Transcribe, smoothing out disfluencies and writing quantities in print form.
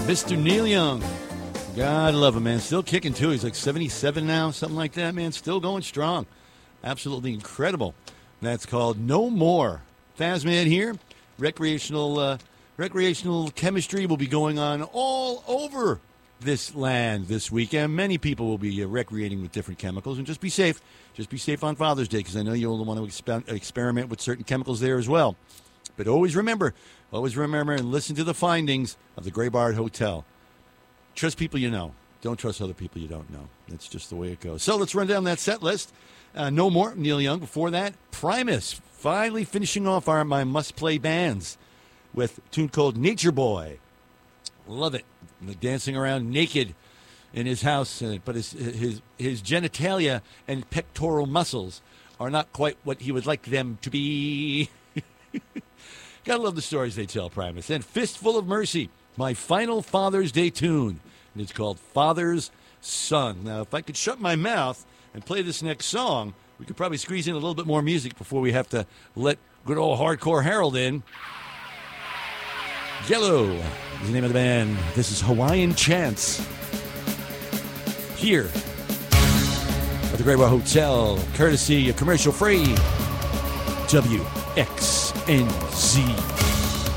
Mr. Neil Young. God love him, man. Still kicking, too. He's like 77 now, something like that, man. Still going strong. Absolutely incredible. That's called No More. Fazman here. Recreational chemistry will be going on all over this land this weekend. Many people will be recreating with different chemicals, and just be safe. Just be safe on Father's Day, because I know you'll want to experiment with certain chemicals there as well. But always remember and listen to the findings of the Gray Bard Hotel. Trust people you know. Don't trust other people you don't know. That's just the way it goes. So let's run down that set list. No More, Neil Young. Before that, Primus, finally finishing off my must-play bands with a tune called Nature Boy. Love it. Dancing around naked in his house, but his genitalia and pectoral muscles are not quite what he would like them to be. Gotta love the stories they tell, Primus. And Fistful of Mercy, my final Father's Day tune. And it's called Father's Son. Now, if I could shut my mouth and play this next song, we could probably squeeze in a little bit more music before we have to let good old Hardcore Harold in. Yellow is the name of the band. This is Hawaiian Chants. Here at the Gray Bard Hotel, courtesy of commercial-free WXNZ.